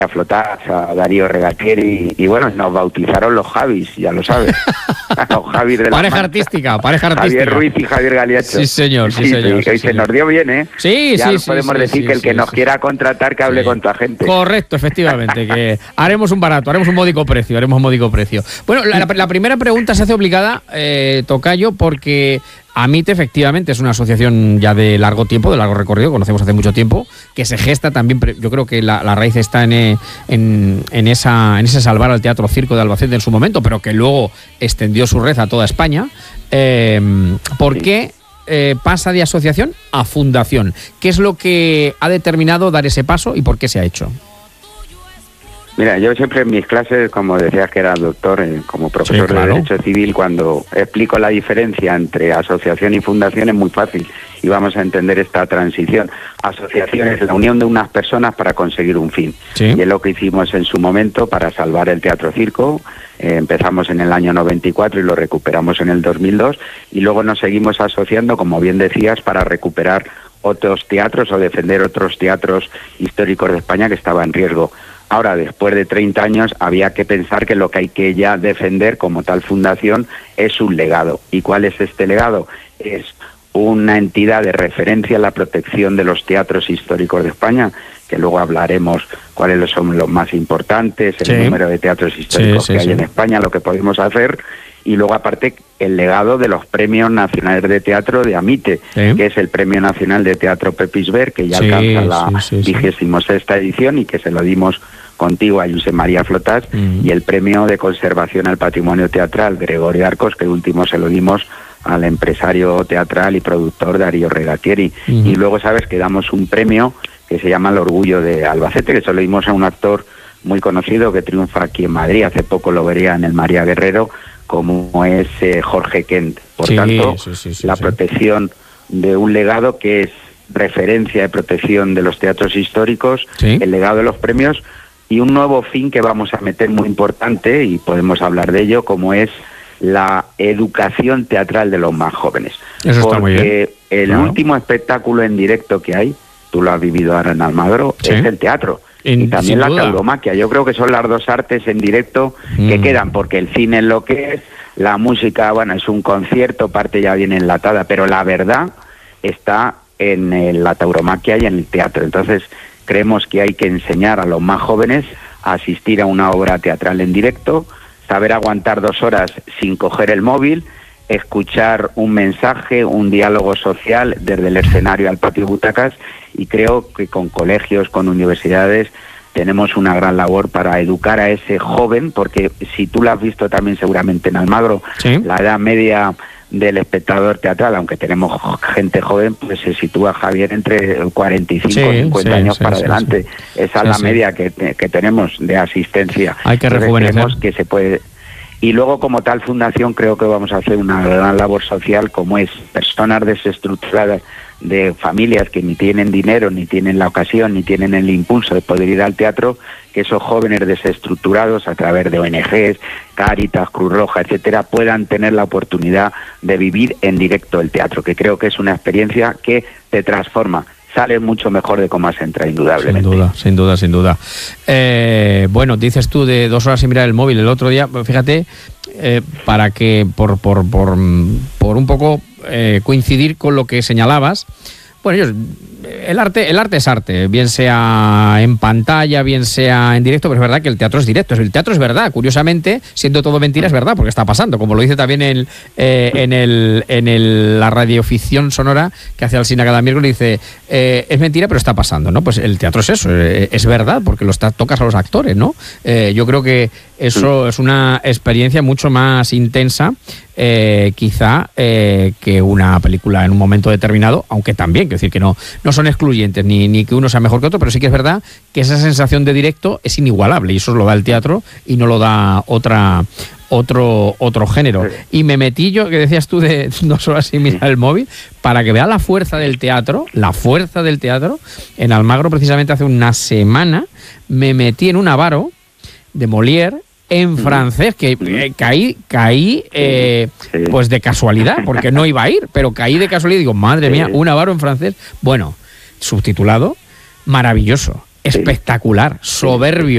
Flotats, a Darío Regatieri, y bueno, nos bautizaron los Javis, ya lo sabes. Los Javis de la pareja artística. Javier Ruiz y Javier Galiacho. Sí, señor, sí, señor. Y se nos dio bien, ¿eh? Sí, ya sí, podemos decir que el que nos quiera contratar, que hable con tu agente. Correcto, efectivamente, que haremos un módico precio, Bueno, la primera pregunta se hace obligada, Tocayo, porque AMITE efectivamente es una asociación ya de largo tiempo, de largo recorrido, conocemos hace mucho tiempo, que se gesta también, yo creo que la raíz está en ese salvar al Teatro Circo de Albacete en su momento, pero que luego extendió su red a toda España. ¿Por qué pasa de asociación a fundación? ¿Qué es lo que ha determinado dar ese paso y por qué se ha hecho? Mira, yo siempre en mis clases, como decías que era doctor, como profesor de Derecho Civil, cuando explico la diferencia entre asociación y fundación es muy fácil y vamos a entender esta transición. Asociación es la unión de unas personas para conseguir un fin. Sí. Y es lo que hicimos en su momento para salvar el Teatro Circo. Empezamos en el año 94 y lo recuperamos en el 2002 y luego nos seguimos asociando, como bien decías, para recuperar otros teatros o defender otros teatros históricos de España que estaban en riesgo. Ahora, después de 30 años, había que pensar que lo que hay que ya defender como tal fundación es un legado. ¿Y cuál es este legado? Es una entidad de referencia en la protección de los teatros históricos de España, que luego hablaremos cuáles son los más importantes, el número de teatros históricos que hay en España, lo que podemos hacer, y luego aparte el legado de los premios nacionales de teatro de AMITE, que es el Premio Nacional de Teatro Pepis Ver, que ya alcanza la 26ª edición y que se lo dimos contigo a Josep María Flotats, y el Premio de Conservación al Patrimonio Teatral Gregorio Arcos, que último se lo dimos al empresario teatral y productor Darío Regatieri. Y luego, sabes, que damos un premio que se llama el Orgullo de Albacete, que se lo dimos a un actor muy conocido que triunfa aquí en Madrid, hace poco lo vería en el María Guerrero, como es Jorge Kent. Por tanto, la protección de un legado que es referencia de protección de los teatros históricos, el legado de los premios, y un nuevo fin que vamos a meter muy importante, y podemos hablar de ello, como es la educación teatral de los más jóvenes. Eso está muy bien. Porque el último espectáculo en directo que hay, tú lo has vivido ahora en Almagro, es el teatro. Y también la tauromaquia. Yo creo que son las dos artes en directo que quedan, porque el cine es lo que es, la música, bueno, es un concierto, parte ya viene enlatada, pero la verdad está en la tauromaquia y en el teatro. Entonces, creemos que hay que enseñar a los más jóvenes a asistir a una obra teatral en directo, saber aguantar 2 horas sin coger el móvil, escuchar un mensaje, un diálogo social desde el escenario al patio butacas, y creo que con colegios, con universidades, tenemos una gran labor para educar a ese joven, porque si tú lo has visto también seguramente en Almagro, la edad media del espectador teatral, aunque tenemos gente joven, pues se sitúa, Javier, entre 45 y 50 años para adelante. Esa es la media que tenemos de asistencia. Hay que rejuvenecer. Creemos que se puede. Y luego, como tal fundación, creo que vamos a hacer una gran labor social, como es personas desestructuradas, de familias que ni tienen dinero, ni tienen la ocasión, ni tienen el impulso de poder ir al teatro, que esos jóvenes desestructurados, a través de ONGs, Cáritas, Cruz Roja, etcétera, puedan tener la oportunidad de vivir en directo el teatro, que creo que es una experiencia que te transforma. Sale mucho mejor de cómo has entrado, indudablemente. Sin duda. Bueno, dices tú de 2 horas sin mirar el móvil. El otro día, fíjate, para que por un poco coincidir con lo que señalabas, bueno, el arte es arte, bien sea en pantalla, bien sea en directo, pero es verdad que el teatro es directo. El teatro es verdad, curiosamente, siendo todo mentira, es verdad, porque está pasando, como lo dice también la radioficción sonora que hace Alsina cada miércoles, dice, es mentira, pero está pasando, ¿no? Pues el teatro es eso, es verdad, porque tocas a los actores, ¿no? Yo creo que eso es una experiencia mucho más intensa, quizá, que una película en un momento determinado, aunque también, quiero decir que no son excluyentes, ni que uno sea mejor que otro, pero sí que es verdad que esa sensación de directo es inigualable, y eso lo da el teatro y no lo da otro género. Y me metí yo, que decías tú, de 2 horas sin mirar el móvil, para que vea la fuerza del teatro, en Almagro, precisamente hace una semana, me metí en un avaro de Molière, en francés, que caí pues de casualidad, porque no iba a ir, pero caí de casualidad y digo, madre mía, un avaro en francés. Bueno, subtitulado, maravilloso, espectacular, soberbio.